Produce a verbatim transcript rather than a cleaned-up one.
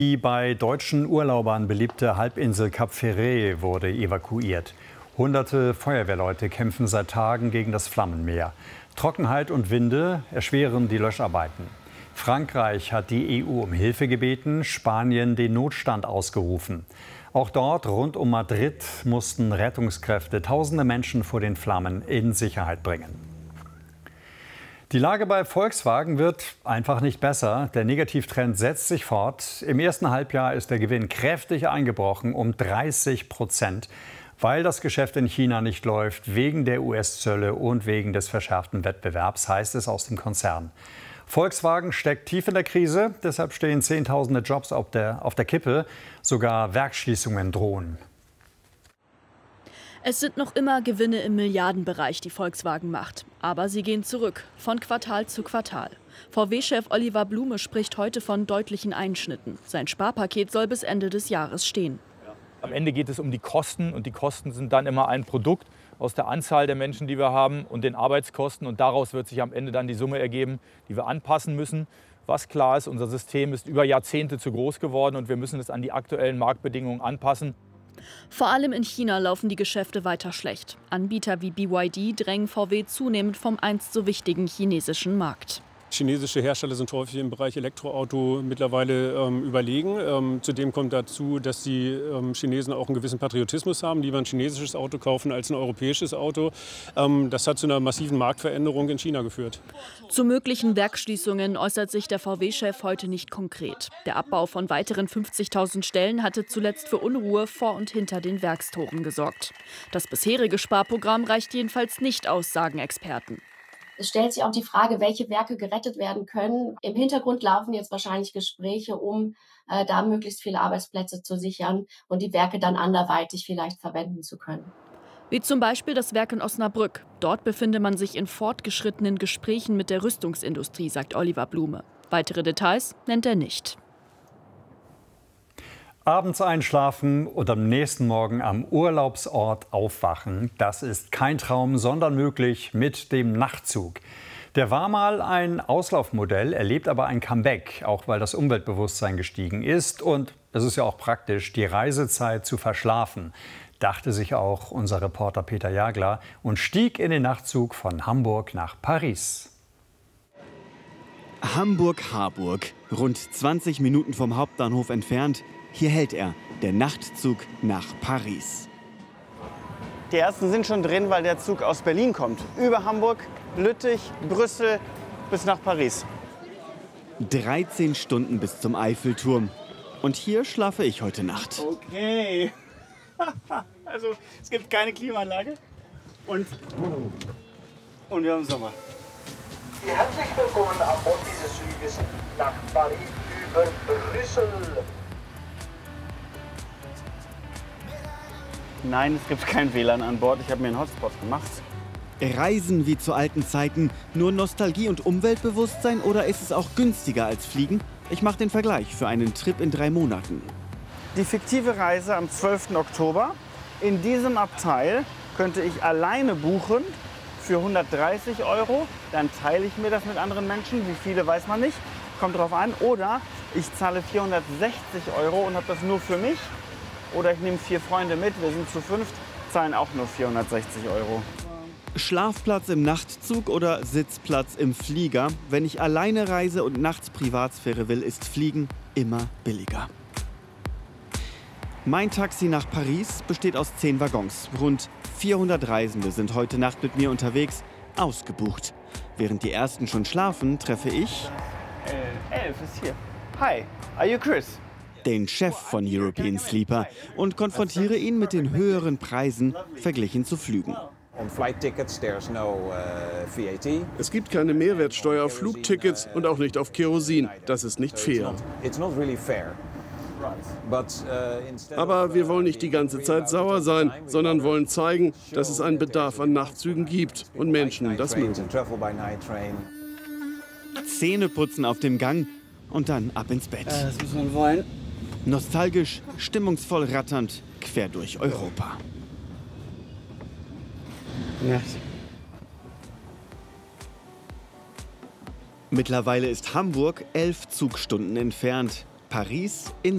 Die bei deutschen Urlaubern beliebte Halbinsel Cap Ferret wurde evakuiert. Hunderte Feuerwehrleute kämpfen seit Tagen gegen das Flammenmeer. Trockenheit und Winde erschweren die Löscharbeiten. Frankreich hat die E U um Hilfe gebeten, Spanien den Notstand ausgerufen. Auch dort rund um Madrid mussten Rettungskräfte tausende Menschen vor den Flammen in Sicherheit bringen. Die Lage bei Volkswagen wird einfach nicht besser. Der Negativtrend setzt sich fort. Im ersten Halbjahr ist der Gewinn kräftig eingebrochen, um dreißig Prozent, weil das Geschäft in China nicht läuft, wegen der U S-Zölle und wegen des verschärften Wettbewerbs, heißt es aus dem Konzern. Volkswagen steckt tief in der Krise, deshalb stehen Zehntausende Jobs auf der, auf der Kippe. Sogar Werksschließungen drohen. Es sind noch immer Gewinne im Milliardenbereich, die Volkswagen macht. Aber sie gehen zurück, von Quartal zu Quartal. V W-Chef Oliver Blume spricht heute von deutlichen Einschnitten. Sein Sparpaket soll bis Ende des Jahres stehen. Am Ende geht es um die Kosten und die Kosten sind dann immer ein Produkt aus der Anzahl der Menschen, die wir haben und den Arbeitskosten. Und daraus wird sich am Ende dann die Summe ergeben, die wir anpassen müssen. Was klar ist, unser System ist über Jahrzehnte zu groß geworden und wir müssen es an die aktuellen Marktbedingungen anpassen. Vor allem in China laufen die Geschäfte weiter schlecht. Anbieter wie B Y D drängen V W zunehmend vom einst so wichtigen chinesischen Markt. Chinesische Hersteller sind häufig im Bereich Elektroauto mittlerweile ähm, überlegen. Ähm, zudem kommt dazu, dass die ähm, Chinesen auch einen gewissen Patriotismus haben, lieber ein chinesisches Auto kaufen als ein europäisches Auto. Ähm, das hat zu einer massiven Marktveränderung in China geführt. Zu möglichen Werksschließungen äußert sich der V W-Chef heute nicht konkret. Der Abbau von weiteren fünfzigtausend Stellen hatte zuletzt für Unruhe vor und hinter den Werkstoren gesorgt. Das bisherige Sparprogramm reicht jedenfalls nicht aus, sagen Experten. Es stellt sich auch die Frage, welche Werke gerettet werden können. Im Hintergrund laufen jetzt wahrscheinlich Gespräche, um äh, da möglichst viele Arbeitsplätze zu sichern und die Werke dann anderweitig vielleicht verwenden zu können. Wie zum Beispiel das Werk in Osnabrück. Dort befinde man sich in fortgeschrittenen Gesprächen mit der Rüstungsindustrie, sagt Oliver Blume. Weitere Details nennt er nicht. Abends einschlafen und am nächsten Morgen am Urlaubsort aufwachen, das ist kein Traum, sondern möglich mit dem Nachtzug. Der war mal ein Auslaufmodell, erlebt aber ein Comeback, auch weil das Umweltbewusstsein gestiegen ist. Und es ist ja auch praktisch, die Reisezeit zu verschlafen, dachte sich auch unser Reporter Peter Jagler und stieg in den Nachtzug von Hamburg nach Paris. Hamburg-Harburg, rund zwanzig Minuten vom Hauptbahnhof entfernt. Hier hält er, der Nachtzug nach Paris. Die ersten sind schon drin, weil der Zug aus Berlin kommt. Über Hamburg, Lüttich, Brüssel bis nach Paris. dreizehn Stunden bis zum Eiffelturm. Und hier schlafe ich heute Nacht. Okay. Also es gibt keine Klimaanlage und, und wir haben Sommer. Herzlich willkommen an Bord dieses Zuges nach Paris über Brüssel. Nein, es gibt kein W L A N an Bord. Ich habe mir einen Hotspot gemacht. Reisen wie zu alten Zeiten, nur Nostalgie und Umweltbewusstsein oder ist es auch günstiger als Fliegen? Ich mache den Vergleich für einen Trip in drei Monaten. Die fiktive Reise am zwölften Oktober. In diesem Abteil könnte ich alleine buchen für hundertdreißig Euro. Dann teile ich mir das mit anderen Menschen. Wie viele weiß man nicht. Kommt drauf an. Oder ich zahle vierhundertsechzig Euro und habe das nur für mich. Oder ich nehme vier Freunde mit, wir sind zu fünft, zahlen auch nur vierhundertsechzig Euro. Schlafplatz im Nachtzug oder Sitzplatz im Flieger? Wenn ich alleine reise und nachts Privatsphäre will, ist Fliegen immer billiger. Mein Taxi nach Paris besteht aus zehn Waggons. Rund vierhundert Reisende sind heute Nacht mit mir unterwegs, ausgebucht. Während die ersten schon schlafen, treffe ich... Äh, Elf ist hier. Hi, are you Chris? Den Chef von European Sleeper und konfrontiere ihn mit den höheren Preisen verglichen zu Flügen. Es gibt keine Mehrwertsteuer auf Flugtickets und auch nicht auf Kerosin. Das ist nicht fair. Aber wir wollen nicht die ganze Zeit sauer sein, sondern wollen zeigen, dass es einen Bedarf an Nachtzügen gibt und Menschen das mögen. Zähneputzen auf dem Gang und dann ab ins Bett. Das muss man wollen. Nostalgisch, stimmungsvoll ratternd, quer durch Europa. Ja. Mittlerweile ist Hamburg elf Zugstunden entfernt. Paris in